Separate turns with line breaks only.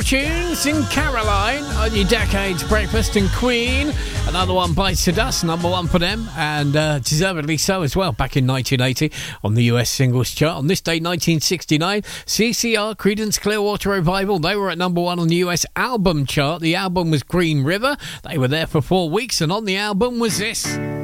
tunes in Caroline on your Decades Breakfast, and Queen, another one bites the dust, number one for them, and deservedly so as well, back in 1980 on the US singles chart. On this day 1969, CCR, Creedence Clearwater Revival, they were at number one on the US album chart. The album was Green River. They were there for 4 weeks, and on the album was this.